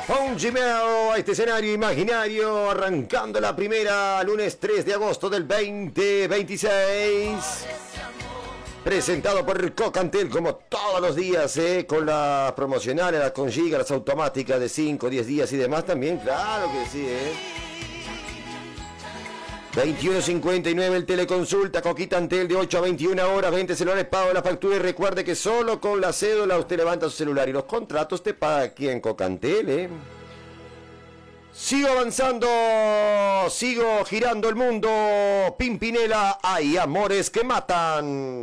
Un Gmail a este escenario imaginario, arrancando la primera, lunes 3 de agosto del 2026. Presentado por Cocantel como todos los días, con las promocionales, las con gigas, las automáticas de 5, 10 días y demás también, claro que sí, 21.59 el teleconsulta, Coquita Antel de 8 a 21 horas, 20 celulares, pago la factura y recuerde que solo con la cédula usted levanta su celular y los contratos te paga aquí en Cocantel, Sigo avanzando, sigo girando el mundo, Pimpinela, hay amores que matan.